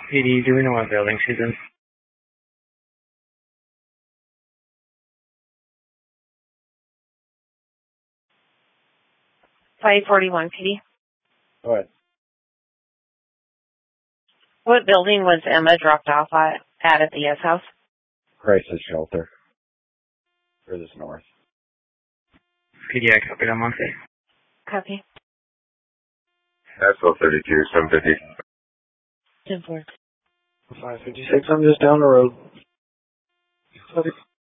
PD, do we know what building she's in? 541 PD. Go ahead. What building was Emma dropped off at the S house? Crisis shelter. Furthest north. PD, I copied on Monday. Copy. Asphalt 32, 750. 10-4. 556, I'm just down the road. Copy.